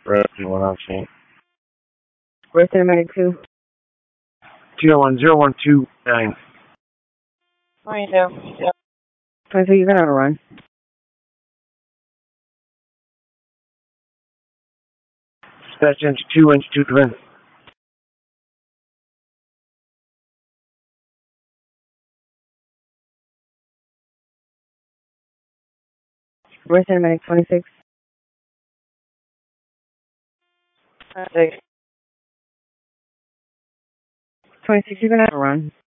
Rescue 102. Where's Cinematic 2? 2010129. 22, you got on a run. Dispatch engine 2, engine 2, come in. Where's Cinematic 26? 26, you got on a run.